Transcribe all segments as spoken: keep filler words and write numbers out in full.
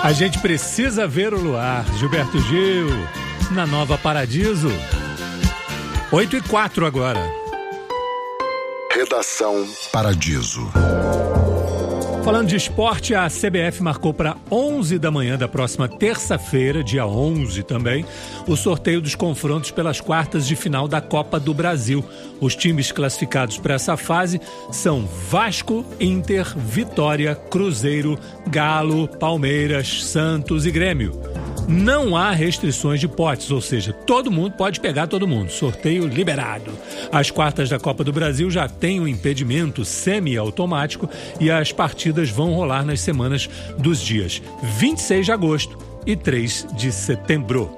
A gente precisa ver o luar. Gilberto Gil, na Nova Paradiso. oito e quatro agora. Redação Paradiso. Falando de esporte, a C B F marcou para onze da manhã da próxima terça-feira, dia onze também, o sorteio dos confrontos pelas quartas de final da Copa do Brasil. Os times classificados para essa fase são Vasco, Inter, Vitória, Cruzeiro, Galo, Palmeiras, Santos e Grêmio. Não há restrições de potes, ou seja, todo mundo pode pegar todo mundo. Sorteio liberado. As quartas da Copa do Brasil já têm um impedimento semi-automático e as partidas vão rolar nas semanas dos dias vinte e seis de agosto e três de setembro.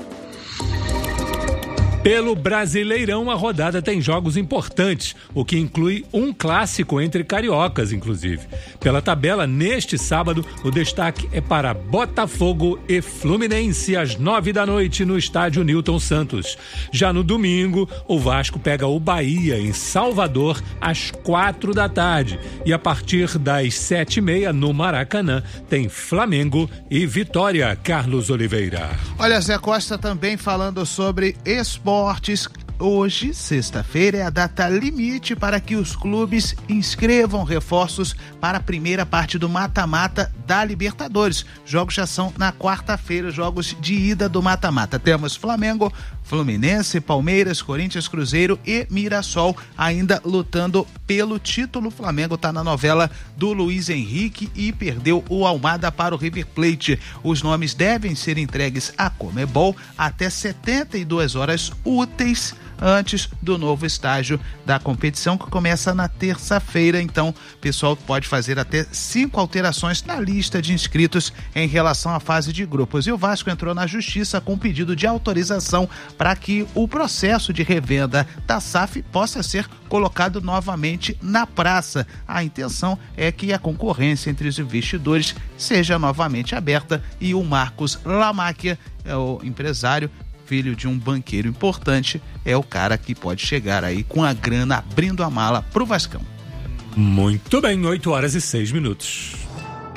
Pelo Brasileirão, a rodada tem jogos importantes, o que inclui um clássico entre cariocas, inclusive. Pela tabela, neste sábado, o destaque é para Botafogo e Fluminense, às nove da noite, no estádio Newton Santos. Já no domingo, o Vasco pega o Bahia, em Salvador, às quatro da tarde. E a partir das sete e meia, no Maracanã, tem Flamengo e Vitória. Carlos Oliveira. Olha, Zé Costa também falando sobre esporte. Hoje, sexta-feira, é a data limite para que os clubes inscrevam reforços para a primeira parte do mata-mata da Libertadores. Jogos já são na quarta-feira, jogos de ida do mata-mata. Temos Flamengo, Fluminense, Palmeiras, Corinthians, Cruzeiro e Mirassol ainda lutando pelo título. O Flamengo está na novela do Luiz Henrique e perdeu o Almada para o River Plate. Os nomes devem ser entregues à Conmebol até setenta e duas horas úteis antes do novo estágio da competição, que começa na terça-feira. Então, o pessoal pode fazer até cinco alterações na lista de inscritos em relação à fase de grupos. E o Vasco entrou na justiça com pedido de autorização para que o processo de revenda da S A F possa ser colocado novamente na praça. A intenção é que a concorrência entre os investidores seja novamente aberta e o Marcos Lamáquia, é o empresário, filho de um banqueiro importante, é o cara que pode chegar aí com a grana abrindo a mala pro Vascão. Muito bem, oito horas e seis minutos.